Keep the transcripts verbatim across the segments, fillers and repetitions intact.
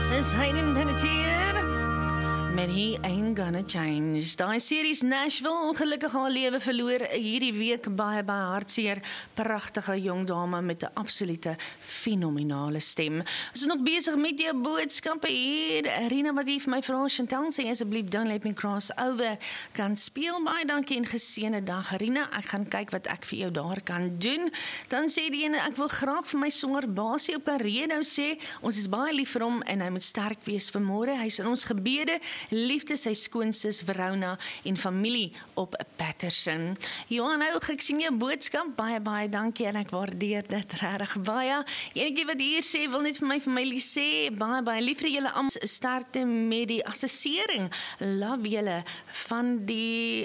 Is Hayden Panettiere met He Ain't Gonna Change. Daai series Nashville, ongelukkig haar lewe verloor hierdie week, baie baie hartseer. Pragtige jong dame met 'n absolute fenominale stem. Ons is nog besig met jou boodskappe hier. Rina wat hier vir my vra, Chantal, sê asseblief Don't Let Me Cross Over kan speel. Baie dankie en geseënde dag, Rina. Ek gaan kyk wat ek vir jou daar kan doen. Dan sê die ene, ek wil graag vir my sanger Basie op Karedo sê, ons is baie lief vir hom en hy moet sterk wees vir môre. Hy is in ons gebede. Liefde sy skoonsis Verona en familie op Patterson. Johan Hoog, ek sien jou boodskap, baie baie dankie en ek waardeer dit regtig baie. Enetjie wat hier sê, wil net vir my familie sê, baie baie lief vir julle almal, sterkte met die assessering. Love julle van die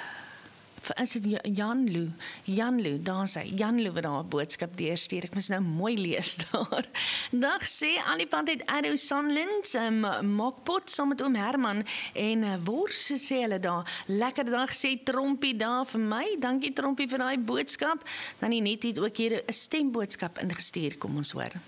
is dit Janlu, Janlu, daar sê, Janlu wat daar 'n boodskap deurstuur, ek moet nou mooi lees daar. Dag sê, Alipad het Addo Sanlind, um, Mokpot, saam met oom Herman, en uh, Wors sê hulle daar, lekker dag sê Trompie daar vir my, dankie Trompie vir daai boodskap, dan die net het ook hier 'n stemboodskap ingestuur, kom ons hoor.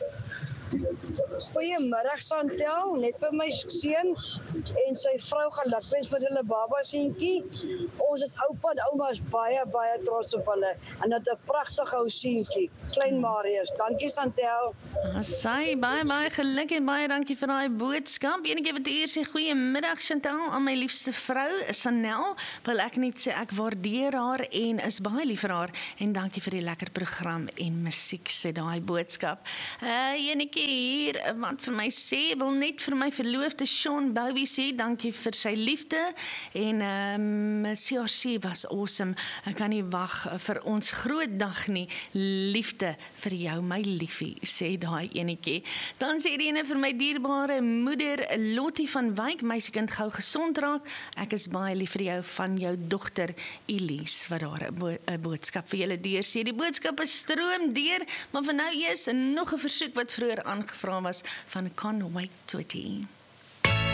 Goeiemiddag Chantal, net vir my seun en sy vrou gelukwens met hulle baba seentjie. Ons is oupa en ouma is baie baie trots op hulle en dit 'n pragtige ou seentjie, klein Marius. Dankie Chantal. Sy baie baie geluk en baie dankie vir daai boodskap. Enetjie wat hier sê goeiemiddag Chantal aan my liefste vrou Sanel. Wil ek net sê ek waardeer haar en is baie lief vir haar en dankie vir die lekker program en musiek sê daai boodskap. Uh enetjie hier wat vir my sê, wil net vir my verloofde Sean Bowie sê, dankie vir sy liefde en um, C R C was awesome, ek kan nie wag vir ons groot dag nie, liefde vir jou my liefie, sê daai enetjie. Dan sê die ene vir my dierbare moeder Lottie van Wyk, meisiekind gou gesond raak, ek is baie lief vir jou van jou dogter Elise, wat daar 'n bo boodskap vir julle deur sê, die boodskap is stroom deur, maar vir nou eers nog 'n versoek wat vroeër aangevra was van Conway Twitty.